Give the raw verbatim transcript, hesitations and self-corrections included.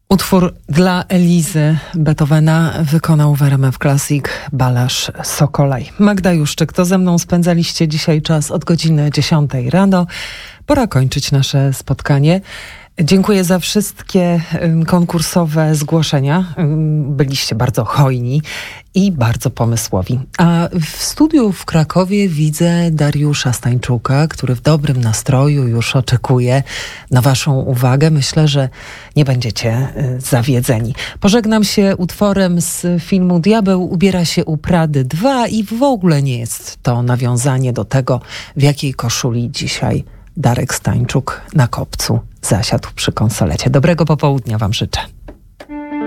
Utwór dla Elizy Beethovena wykonał w R M F Classic Balasz Sokolaj. Magda Juszczyk, to ze mną spędzaliście dzisiaj czas od godziny dziesiątej rano. Pora kończyć nasze spotkanie. Dziękuję za wszystkie konkursowe zgłoszenia. Byliście bardzo hojni i bardzo pomysłowi. A w studiu w Krakowie widzę Dariusza Stańczuka, który w dobrym nastroju już oczekuje na waszą uwagę. Myślę, że nie będziecie zawiedzeni. Pożegnam się utworem z filmu Diabeł ubiera się u Prady dwa i w ogóle nie jest to nawiązanie do tego, w jakiej koszuli dzisiaj Darek Stańczuk na kopcu zasiadł przy konsolecie. Dobrego popołudnia wam życzę.